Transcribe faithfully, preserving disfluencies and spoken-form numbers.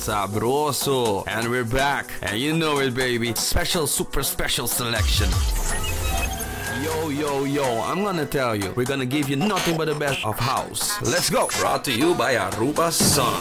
Sabroso. And we're back. And you know it, baby. Special, super special selection. Yo, yo, yo, I'm gonna tell you, we're gonna give you nothing but the best of house. Let's go. Brought to you by Aruba Sun.